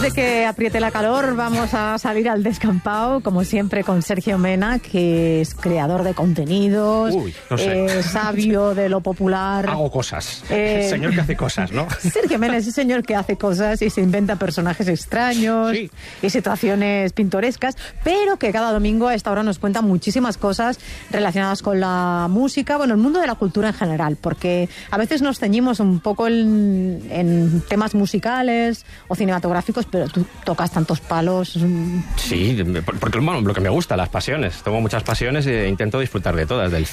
de que apriete la calor, vamos a salir al descampado, como siempre, con Sergio Mena, que es creador de contenidos, no sé. sabio de lo popular. Hago cosas. Señor que hace cosas, ¿no? Sergio Mena es el señor que hace cosas y se inventa personajes extraños y situaciones pintorescas, pero que cada domingo a esta hora nos cuenta muchísimas cosas relacionadas con la música, bueno, el mundo de la cultura en general, porque a veces nos ceñimos un poco en temas musicales o cinematográficos, pero tú tocas tantos palos. Sí, porque bueno, lo que me gusta, las pasiones. Tengo muchas pasiones e intento disfrutar de todas, del